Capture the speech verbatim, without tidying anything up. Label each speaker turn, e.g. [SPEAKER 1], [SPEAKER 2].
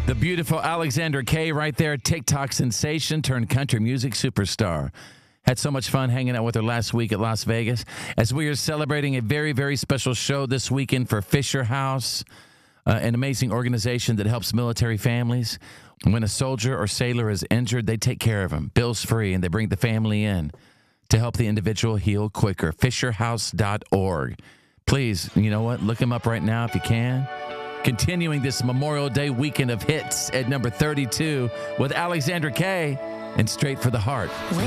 [SPEAKER 1] The beautiful Alexandra Kay right there, TikTok sensation turned country music superstar. Had so much fun hanging out with her last week at Las Vegas as we are celebrating a very, very special show this weekend for Fisher House, uh, an amazing organization that helps military families. When a soldier or sailor is injured, they take care of them, bills free, and they bring the family in to help the individual heal quicker. fisher house dot org. Please, you know what? Look them up right now if you can. Continuing this Memorial Day weekend of hits at number thirty-two with Alexandra Kay and Straight for the Heart.